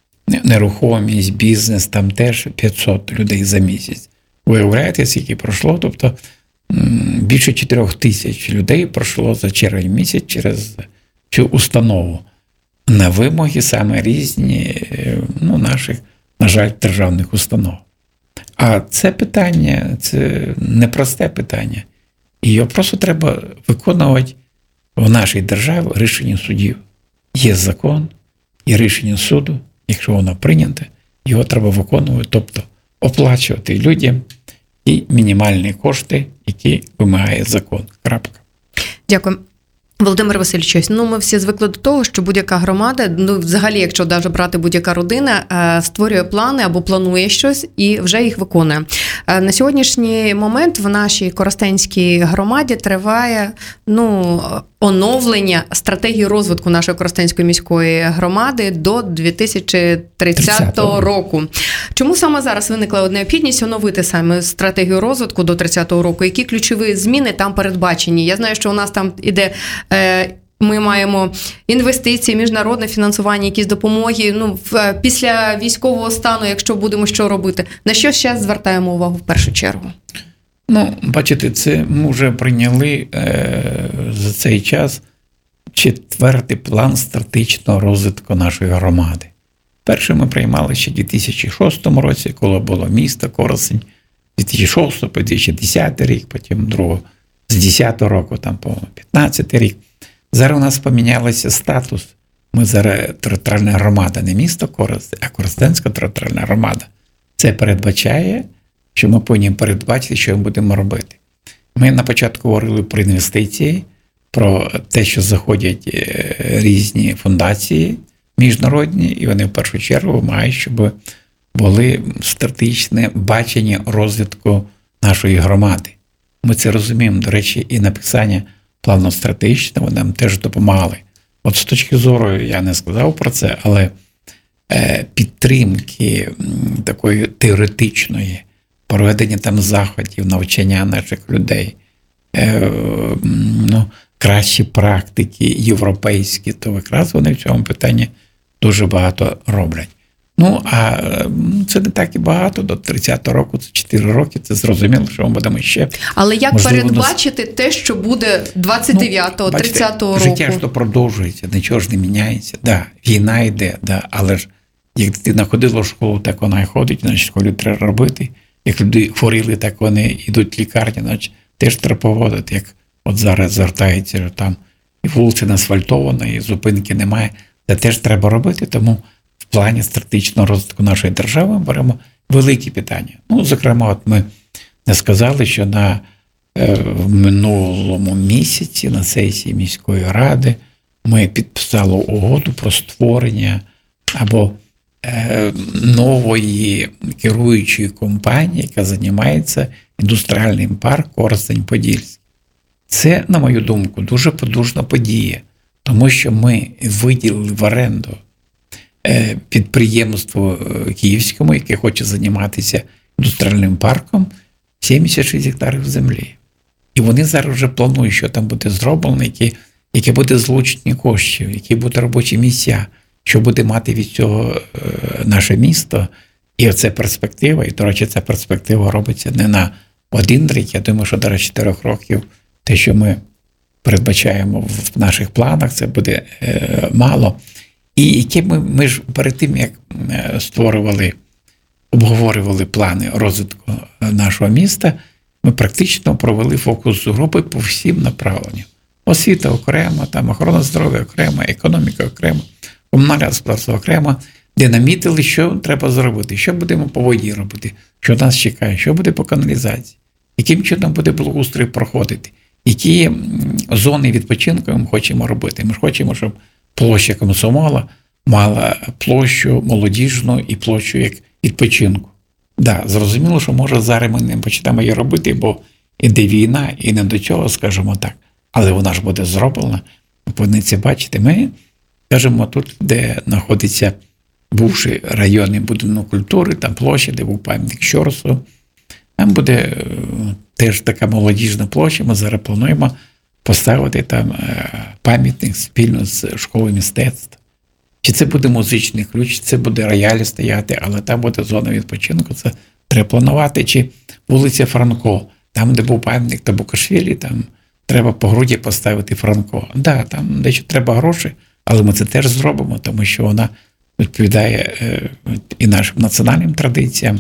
[SPEAKER 1] нерухомість, бізнес, там теж п'ятсот людей за місяць. Ви уявляєте, скільки пройшло? Тобто більше чотирьох тисяч людей пройшло за червень місяць через цю установу. На вимоги саме різні, ну, наших, на жаль, державних установ. А це питання, це непросте питання. І його просто треба виконувати в нашій державі рішення судів. Є закон, є рішення суду, якщо воно прийнято, його треба виконувати, тобто оплачувати людям ті мінімальні кошти, які вимагає закон. Крапка.
[SPEAKER 2] Дякую. Володимир Васильович, ну ми всі звикли до того, що будь-яка громада, ну взагалі, якщо навіть брати будь-яка родина, створює плани або планує щось і вже їх виконує. На сьогоднішній момент в нашій Коростенській громаді триває, ну, оновлення стратегії розвитку нашої Коростенської міської громади до дві тисячі тридцятого року. Чому саме зараз виникла необхідність оновити саме стратегію розвитку до тридцятого року? Які ключові зміни там передбачені? Я знаю, що у нас там іде, е, ми маємо інвестиції, міжнародне фінансування, якісь допомоги. Ну, в, після військового стану, якщо будемо що робити, на що зараз звертаємо увагу в першу чергу?
[SPEAKER 1] Ну, бачите, це ми вже прийняли е, за цей час четвертий план стратегічного розвитку нашої громади. Перший ми приймали ще в дві тисячі шостому році, коли було місто Коростень, дві тисячі шостий по дві тисячі десятий рік, потім другого з десятого року, там по п'ятнадцятий рік. Зараз у нас помінялося статус. Ми зараз територіальна громада, не місто Коростень, а Коростенська територіальна громада. Це передбачає, що ми повинні передбачити, що ми будемо робити. Ми на початку говорили про інвестиції, про те, що заходять різні фундації міжнародні, і вони в першу чергу вимагають, щоб були стратегічне бачення розвитку нашої громади. Ми це розуміємо, до речі, і написання плану стратегічного нам теж допомагали. От з точки зору, я не сказав про це, але підтримки такої теоретичної, проведення там заходів, навчання наших людей, ну, кращі практики європейські, то якраз вони в цьому питанні дуже багато роблять. Ну, а це не так і багато, до тридцятого року, це чотири роки, це зрозуміло, що ми будемо ще.
[SPEAKER 2] Але як
[SPEAKER 1] можливо,
[SPEAKER 2] передбачити нас... те, що буде двадцять дев'ятого,
[SPEAKER 1] ну,
[SPEAKER 2] тридцятого року?
[SPEAKER 1] Життя ж то продовжується, нічого ж не міняється. Да, війна йде, да, але ж як дитина ходила в школу, так вона і ходить, значить, в школі треба робити. Як люди хворіли, так вони йдуть в лікарню, значить, теж треба поводити. Як от зараз звертається, що там і вулиця не асфальтована, і зупинки немає. Це теж треба робити, тому в плані стратегічного розвитку нашої держави ми беремо великі питання. Ну, зокрема, от ми не сказали, що на е, в минулому місяці на сесії міської ради ми підписали угоду про створення або е, нової керуючої компанії, яка займається індустріальним парком Коростень-Подільський. Це, на мою думку, дуже потужна подія, тому що ми виділили в оренду підприємство Київському, яке хоче займатися індустріальним парком, сімдесят шість гектарів землі. І вони зараз вже планують, що там буде зроблено, які, які буде злучені коштів, які будуть робочі місця, що буде мати від цього наше місто. І оце перспектива, і, до речі, ця перспектива робиться не на один рік, я думаю, що до чотирьох років те, що ми передбачаємо в наших планах, це буде е, мало. І які ми, ми ж перед тим, як створювали, обговорювали плани розвитку нашого міста, ми практично провели фокус групи по всім направленням. Освіта окремо, там охорона здоров'я окремо, економіка окремо, комунальне господарство окремо, де намітили, що треба зробити, що будемо по воді робити, що нас чекає, що буде по каналізації, яким чином буде благоустрій проходити, які зони відпочинку ми хочемо робити. Ми ж хочемо, щоб площа Комсомола мала площу молодіжну і площу як відпочинку. Да, зрозуміло, що може зараз ми не почнемо її робити, бо іде війна і не до цього, скажімо так. Але вона ж буде зроблена. Ви повинні це бачити. Ми, скажімо, тут, де знаходиться бувший районний будинок культури, там площа, де був пам'ятник Щорсу, там буде е, теж така молодіжна площа. Ми зараз плануємо поставити там е, пам'ятник спільно з школою мистецтв. Чи це буде музичний ключ, чи це буде роялі стояти, але там буде зона відпочинку, це треба планувати. Чи вулиця Франко, там, де був пам'ятник Табукашвілі, там треба по груді поставити Франко. Так, да, там дещо треба гроші, але ми це теж зробимо, тому що вона відповідає е, і нашим національним традиціям,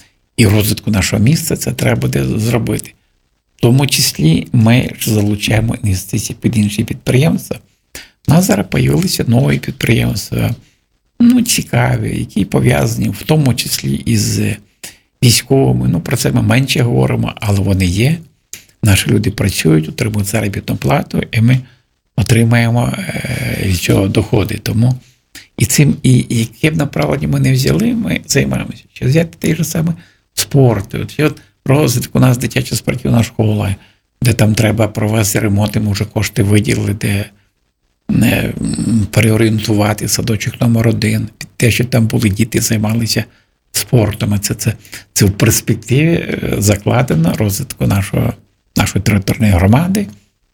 [SPEAKER 1] і розвитку нашого міста це треба буде зробити. В тому числі ми залучаємо інвестиції під інші підприємства. У нас зараз з'явилися нові підприємства, ну, цікаві, які пов'язані в тому числі із військовими. Ну, про це ми менше говоримо, але вони є. Наші люди працюють, отримують заробітну плату, і ми отримаємо від цього доходи. Тому і цим, і, і яке б направлення ми не взяли, ми займаємося. Чи взяти той же саме спорт. От, от розвиток у нас дитяча спортивна школа, де там треба провести ремонт, ми вже кошти виділили, де не переорієнтувати садочок номер один, те, що там були діти, займалися спортом. Це, це, це в перспективі закладено розвитку нашого, нашої територіальної громади.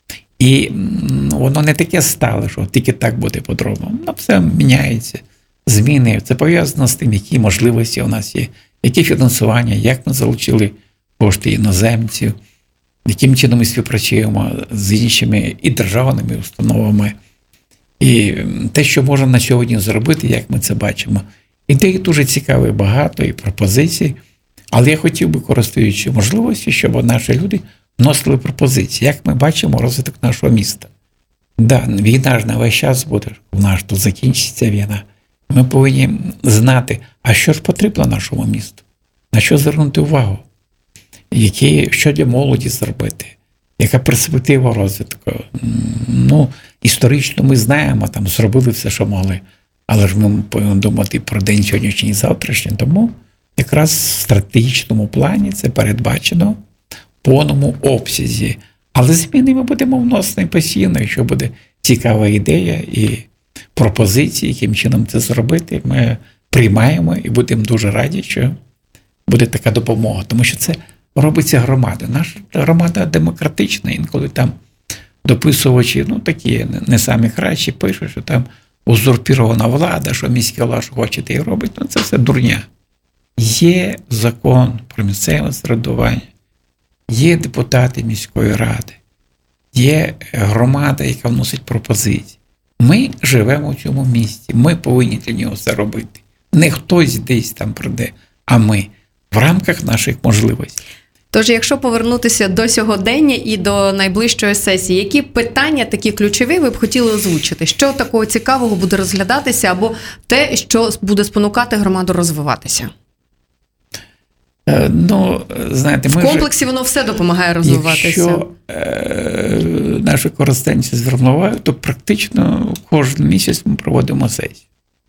[SPEAKER 1] І воно не таке стало, що тільки так буде по-другому. Воно все міняється, зміни. Це пов'язано з тим, які можливості у нас є, які фінансування, як ми залучили кошти іноземців, яким чином ми співпрацюємо з іншими і державними установами. І те, що можна на сьогодні зробити, як ми це бачимо. Ідей дуже цікаві, багато, і пропозицій. Але я хотів би, користуючи можливості, щоб наші люди вносили пропозиції, як ми бачимо розвиток нашого міста. Да, війна ж на весь час буде, в нас тут закінчиться війна. Ми повинні знати, а що ж потрібно нашому місту, на що звернути увагу, які, що для молоді зробити, яка перспектива розвитку. Ну, історично ми знаємо, там зробили все, що могли, але ж ми повинні думати про день сьогоднішній і завтрашній. Тому якраз в стратегічному плані це передбачено в повному обсязі. Але зміни ми будемо вносити постійно, якщо буде цікава ідея і пропозиції, яким чином це зробити, ми приймаємо і будемо дуже раді, що буде така допомога. Тому що це робиться громада. Наша громада демократична, інколи там дописувачі, ну такі не самі кращі, пишуть, що там узурпірована влада, що міський голова що хоче, те й робить. Ну це все дурня. Є закон про місцеве самоврядування, є депутати міської ради, є громада, яка вносить пропозиції. Ми живемо в цьому місті, ми повинні для нього це робити. Не хтось десь там прийде, а ми в рамках наших можливостей.
[SPEAKER 2] Тож, якщо повернутися до сьогодення і до найближчої сесії, які питання такі ключові ви б хотіли озвучити? Що такого цікавого буде розглядатися або те, що буде спонукати громаду розвиватися?
[SPEAKER 1] Е, ну, знаєте, ми
[SPEAKER 2] в комплексі вже, воно все допомагає розвиватися. Якщо
[SPEAKER 1] е, наші користенці звернули увагу, то практично кожен місяць ми проводимо сесію.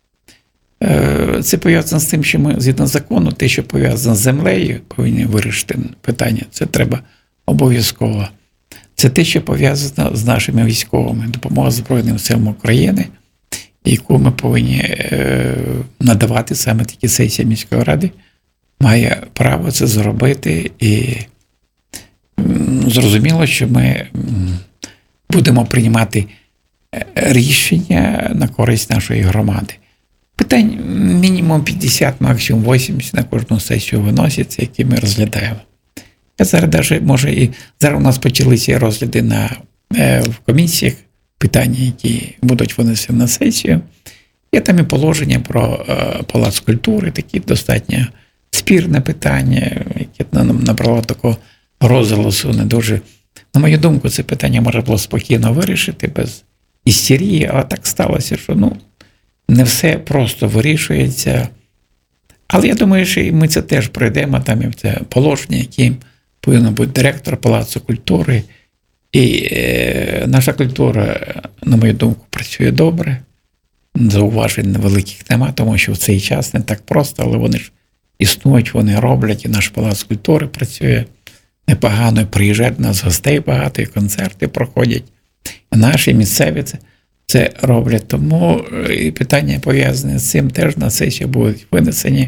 [SPEAKER 1] Це пов'язано з тим, що ми, згідно закону, те, що пов'язано з землею, повинні вирішити питання. Це треба обов'язково. Це те, що пов'язано з нашими військовими. Допомога Збройним силам України, яку ми повинні надавати саме такі сесії міської ради, має право це зробити. І зрозуміло, що ми будемо приймати рішення на користь нашої громади. Питань мінімум п'ятдесят, максимум вісімдесят на кожну сесію виносяться, які ми розглядаємо. Я зараз даже, може, і зараз у нас почалися розгляди на е, в комісіях питання, які будуть винесені на сесію. Є там і положення про е, Палац культури, такі достатньо спірне питання, яке нам набрало такого розголосу не дуже. На мою думку, це питання можна було спокійно вирішити без істерії, але так сталося, що ну, не все просто вирішується. Але я думаю, що і ми це теж пройдемо, там і це положення, яким повинен бути директор Палацу культури. І е, наша культура, на мою думку, працює добре. Зауважень великих нема, тому що в цей час не так просто, але вони ж існують, вони роблять, і наш Палац культури працює непогано, і приїжджають до нас гостей багато, і концерти проходять. І наші місцеві це, це роблять. Тому і питання пов'язані з цим теж на сесії будуть винесені.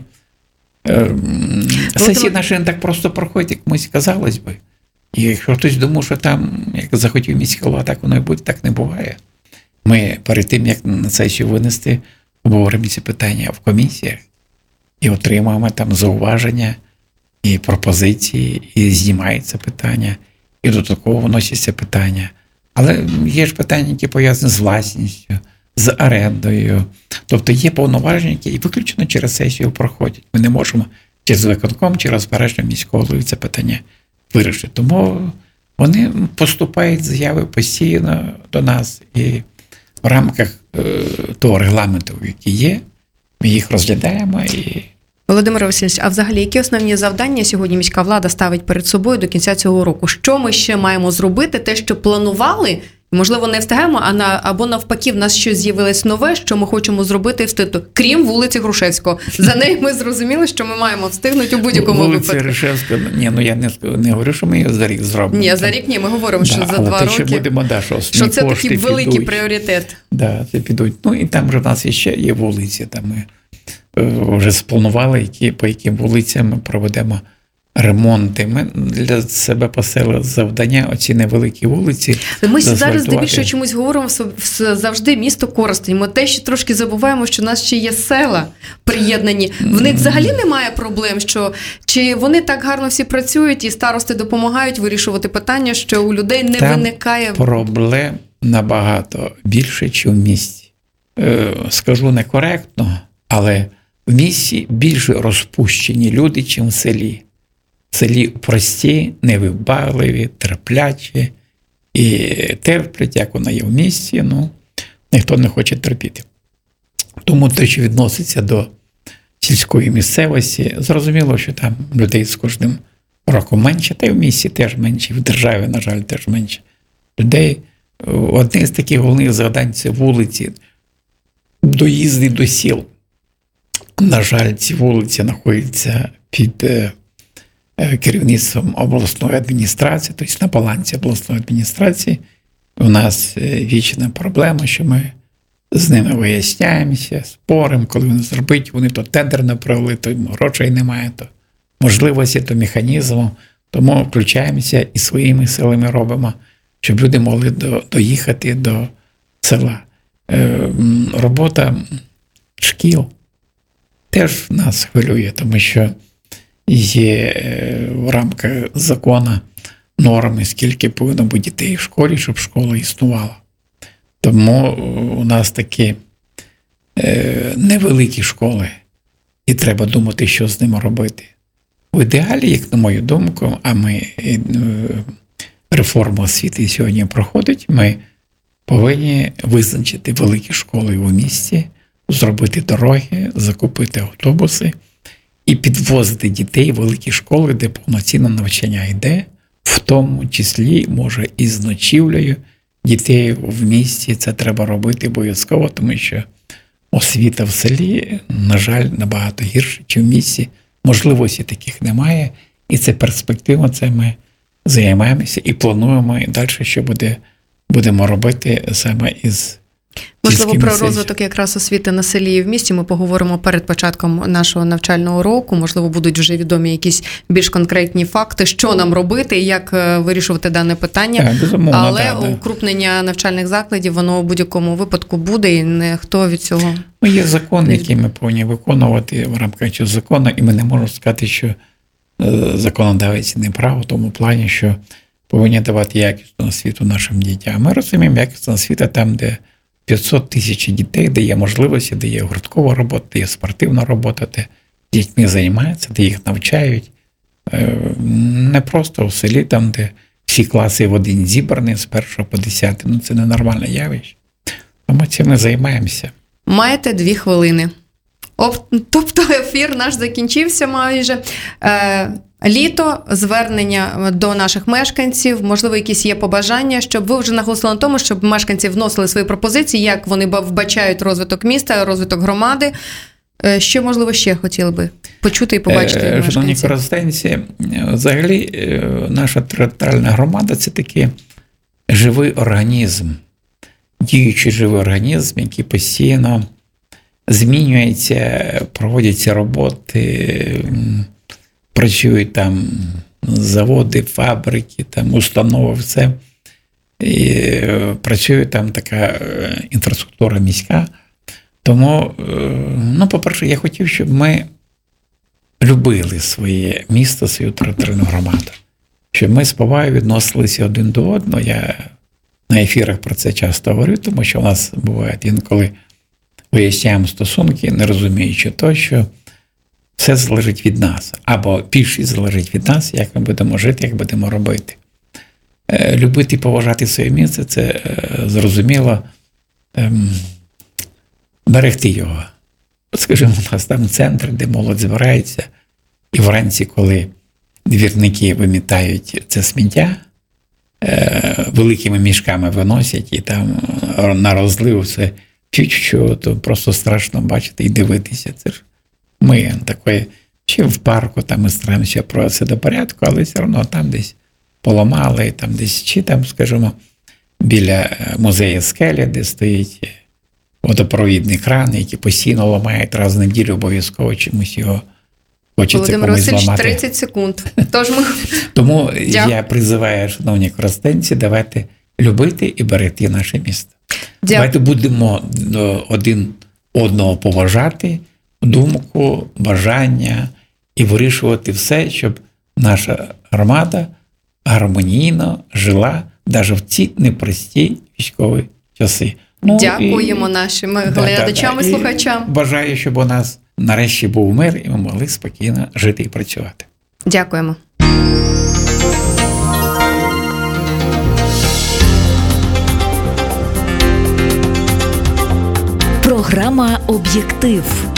[SPEAKER 1] Сесії наші не так просто проходять, як комусь казалось би. І якщо хтось думав, що там, як захотів міський голова, так воно і буде, так не буває. Ми перед тим, як на сесію винести, обговоримо ці питання в комісіях і отримуємо там зауваження і пропозиції, і знімається питання, і додатково вносяться питання. Але є ж питання, які пов'язані з власністю, з орендою. Тобто є повноваження, які виключно через сесію проходять. Ми не можемо через виконком, через розпорядження міського голови це питання вирішити. Тому вони поступають заяви постійно до нас, і в рамках е, того регламенту, який є, ми їх розглядаємо. І...
[SPEAKER 2] Володимир Васильович, а взагалі, які основні завдання сьогодні міська влада ставить перед собою до кінця цього року? Що ми ще маємо зробити? Те, що планували, можливо, не встигаємо, а на, або навпаки, в нас щось з'явилось нове, що ми хочемо зробити і встигнути, крім вулиці Грушевського. За неї ми зрозуміли, що ми маємо встигнути у будь-якому
[SPEAKER 1] вулиця
[SPEAKER 2] випадку.
[SPEAKER 1] Вулиця Грушевського, ні, ну я не, не говорю, що ми її за рік зробимо.
[SPEAKER 2] Ні, за рік ні, ми говоримо, що
[SPEAKER 1] да,
[SPEAKER 2] за
[SPEAKER 1] але
[SPEAKER 2] два
[SPEAKER 1] те,
[SPEAKER 2] роки,
[SPEAKER 1] що будемо, да, що,
[SPEAKER 2] що це такий великий
[SPEAKER 1] підуть.
[SPEAKER 2] пріоритет.
[SPEAKER 1] Да, це підуть. Ну і там вже в нас ще є вулиці, там ми вже спланували, які, по яким вулицям ми проведемо ремонти. Ми для себе поставили завдання оці невеликі вулиці.
[SPEAKER 2] Ми зараз здебільшого чомусь говоримо завжди місто Коростень. Ми те, що трошки забуваємо, що в нас ще є села приєднані. В них взагалі немає проблем, що чи вони так гарно всі працюють і старости допомагають вирішувати питання, що у людей не
[SPEAKER 1] там
[SPEAKER 2] виникає...
[SPEAKER 1] проблем набагато більше, ніж в місті. Скажу некоректно, але в місті більш розпущені люди, ніж в селі. В селі прості, невибагливі, терплячі і терплять, як вона є в місті, ну, ніхто не хоче терпіти. Тому те, що відноситься до сільської місцевості, зрозуміло, що там людей з кожним роком менше, та й в місті теж менше, в державі, на жаль, теж менше людей. Одне з таких головних завдань – це вулиці, доїзди до сіл. На жаль, ці вулиці знаходяться під керівництвом обласної адміністрації, тобто на балансі обласної адміністрації. У нас вічна проблема, що ми з ними виясняємося, споримо, коли вони зробити, вони то тендер не провели, то грошей немає, то можливості, то механізму. Тому включаємося і своїми силами робимо, щоб люди могли до, доїхати до села. Е, робота шкіл теж нас хвилює, тому що є в рамках закону норми, скільки повинно бути дітей в школі, щоб школа існувала. Тому у нас такі невеликі школи, і треба думати, що з ними робити. В ідеалі, як на мою думку, а ми реформу освіти сьогодні проходить, ми повинні визначити великі школи в місті, зробити дороги, закупити автобуси і підвозити дітей в великі школи, де повноцінне навчання йде, в тому числі, може, і з ночівлею дітей в місті. Це треба робити обов'язково, тому що освіта в селі, на жаль, набагато гірше, ніж в місті. Можливості таких немає, і це перспектива, це ми займаємося і плануємо, і далі, що буде, будемо робити саме із
[SPEAKER 2] Можливо, про розвиток якраз освіти на селі і в місті ми поговоримо перед початком нашого навчального року. Можливо, будуть вже відомі якісь більш конкретні факти, що нам робити і як вирішувати дане питання.
[SPEAKER 1] Так, безумовно,
[SPEAKER 2] але
[SPEAKER 1] да, да.
[SPEAKER 2] укрупнення навчальних закладів, воно у будь-якому випадку буде, і ніхто від цього...
[SPEAKER 1] Ну, є закон, який ми повинні виконувати в рамках цього закону, і ми не можемо сказати, що законодавець не прав у тому плані, що повинні давати якісну освіту нашим дітям. Ми розуміємо, якісна освіта там, де п'ятсот тисяч дітей, де є можливості, де є гурткова робота, де є спортивна робота, де дітьми займаються, де їх навчають. Не просто в селі, там, де всі класи в один зібрані з першого по десяте. Ну, це ненормальне явище. Тому цим ми займаємося.
[SPEAKER 2] Маєте дві хвилини. Оп, тобто ефір наш закінчився майже. Е, літо, звернення до наших мешканців, можливо, якісь є побажання, щоб ви вже наголосили на тому, щоб мешканці вносили свої пропозиції, як вони вбачають розвиток міста, розвиток громади. Е, що, можливо, ще хотіли би почути і побачити від мешканців?
[SPEAKER 1] Шановні коростенці, взагалі наша територіальна громада – це такий живий організм, діючий живий організм, який постійно змінюється, проводяться роботи, працюють там заводи, фабрики, там установи, все. І працює там така інфраструктура міська. Тому, ну, по-перше, я хотів, щоб ми любили своє місто, свою територіальну громаду. Щоб ми з повагою відносилися один до одного. Я на ефірах про це часто говорю, тому що у нас буває інколи виясняємо стосунки, не розуміючи то, що все залежить від нас. Або більшість залежить від нас, як ми будемо жити, як будемо робити. Любити і поважати своє місце – це зрозуміло. Берегти його. От, скажімо, у нас там центр, де молодь збирається, і вранці, коли двірники вимітають це сміття, е- великими мішками виносять, і там на розлив все чуть-чуть, то просто страшно бачити і дивитися. Це ж ми такої, чи в парку, там ми стараємося провести до порядку, але все одно там десь поламали, там десь, чи там, скажімо, біля музею скелі, де стоїть водопровідний кран, який постійно ламають раз в неділю, обов'язково чимось його хочеться
[SPEAKER 2] Володимир
[SPEAKER 1] комусь
[SPEAKER 2] Васильович,
[SPEAKER 1] зламати.
[SPEAKER 2] тридцять секунд. Тож ми...
[SPEAKER 1] Тому
[SPEAKER 2] Дякую.
[SPEAKER 1] я призиваю, шановні коростенці, давайте любити і берегти наше місто.
[SPEAKER 2] Дякую.
[SPEAKER 1] Давайте будемо один одного поважати, думку, бажання і вирішувати все, щоб наша громада гармонійно жила навіть в ці непрості військові часи. Ну,
[SPEAKER 2] Дякуємо
[SPEAKER 1] і...
[SPEAKER 2] нашим
[SPEAKER 1] да,
[SPEAKER 2] глядачам
[SPEAKER 1] да, да.
[SPEAKER 2] і слухачам.
[SPEAKER 1] Бажаю, щоб у нас нарешті був мир, і ми могли спокійно жити і працювати.
[SPEAKER 2] Дякуємо.
[SPEAKER 6] Програма «Об'єктив».